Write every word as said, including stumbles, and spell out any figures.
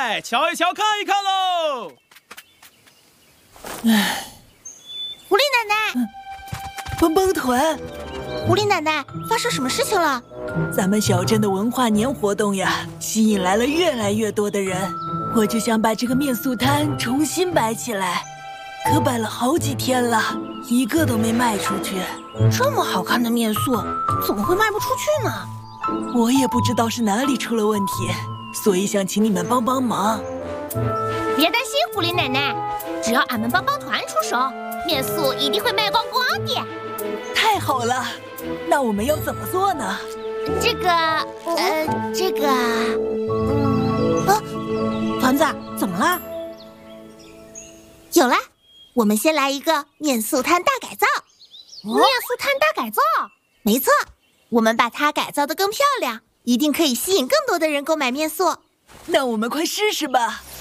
来，瞧一瞧，看一看喽！ 唉， 狐狸奶奶， 帮帮团， 狐狸奶奶，发生什么事情了？ 咱们小镇的文化年活动呀，吸引来了越来越多的人，我就想把这个面塑摊重新摆起来，可摆了好几天了，一个都没卖出去。 这么好看的面塑，怎么会卖不出去呢？ 我也不知道是哪里出了问题，所以想请你们帮帮忙。 别担心，狐狸奶奶，只要俺们帮帮团出手，面塑一定会卖光光的。 太好了，那我们要怎么做呢？ 这个，呃，这个， 嗯，啊，团子，怎么了？有了，我们先来一个面塑摊大改造。 面塑摊大改造？ 没错，我们把它改造得更漂亮，一定可以吸引更多的人购买面塑。 那我们快试试吧。